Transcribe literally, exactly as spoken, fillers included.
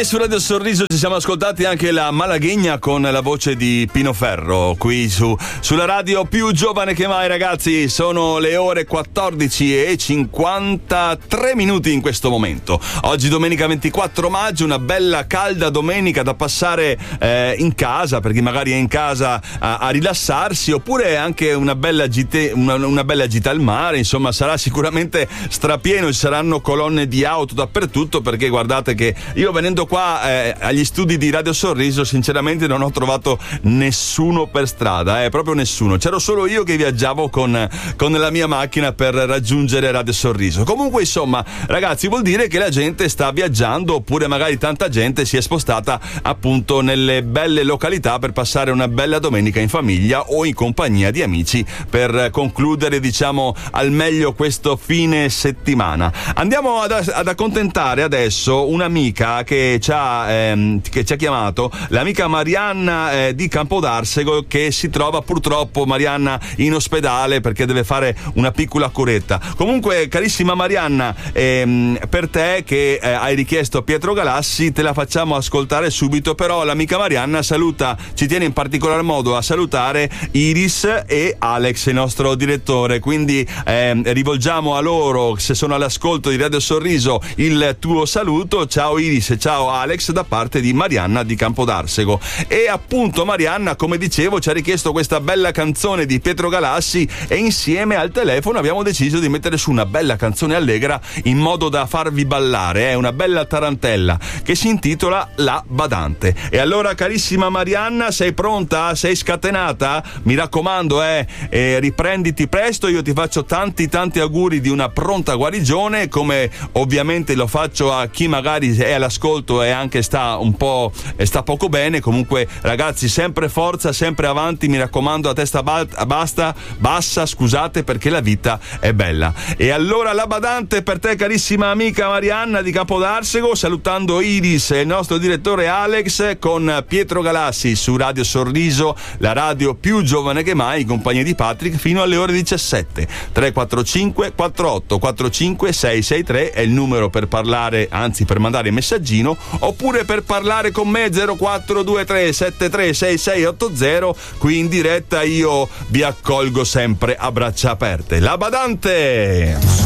E su Radio Sorriso ci siamo ascoltati anche la Malaghegna con la voce di Pino Ferro, qui su sulla radio più giovane che mai, ragazzi. Sono le ore quattordici e cinquantatré minuti in questo momento. Oggi domenica ventiquattro maggio, una bella calda domenica da passare eh, in casa, per chi magari è in casa a, a rilassarsi, oppure anche una bella, gite, una, una bella gita al mare. Insomma, sarà sicuramente strapieno, ci saranno colonne di auto dappertutto, perché guardate che io venendo qua eh, agli studi di Radio Sorriso sinceramente non ho trovato nessuno per strada, eh, proprio nessuno. C'ero solo io che viaggiavo con, con la mia macchina per raggiungere Radio Sorriso. Comunque, insomma, ragazzi, vuol dire che la gente sta viaggiando, oppure magari tanta gente si è spostata appunto nelle belle località per passare una bella domenica in famiglia o in compagnia di amici per concludere, diciamo, al meglio questo fine settimana. Andiamo ad, ad accontentare adesso un'amica che ci ha, ehm, che ci ha chiamato, l'amica Marianna eh, di Campodarsego, che si trova purtroppo, Marianna, in ospedale perché deve fare una piccola curetta. Comunque, carissima Marianna, ehm, per te che eh, hai richiesto Pietro Galassi, te la facciamo ascoltare subito, però l'amica Marianna saluta, ci tiene in particolar modo a salutare Iris e Alex, il nostro direttore, quindi ehm, rivolgiamo a loro, se sono all'ascolto di Radio Sorriso, il tuo saluto. Ciao Iris e ciao Alex da parte di Marianna di Campodarsego. E appunto Marianna, come dicevo, ci ha richiesto questa bella canzone di Pietro Galassi, e insieme al telefono abbiamo deciso di mettere su una bella canzone allegra in modo da farvi ballare, è eh? una bella tarantella che si intitola La Badante. E allora, carissima Marianna, sei pronta? Sei scatenata? Mi raccomando, eh, eh riprenditi presto. Io ti faccio tanti tanti auguri di una pronta guarigione, come ovviamente lo faccio a chi magari è all'ascolto e anche sta un po' sta poco bene. Comunque, ragazzi, sempre forza, sempre avanti, mi raccomando, a testa ba- basta, bassa, scusate, perché la vita è bella. E allora La Badante per te, carissima amica Marianna di Campodarsego, salutando Iris e il nostro direttore Alex, con Pietro Galassi su Radio Sorriso, la radio più giovane che mai, in compagnia di Patrick, fino alle ore diciassette. tre quattro cinque quattro otto quattro cinque sei sei tre è il numero per parlare, anzi per mandare messaggino, oppure per parlare con me zero quattro due tre sette tre sei sei otto zero. Qui in diretta io vi accolgo sempre a braccia aperte. La Badante!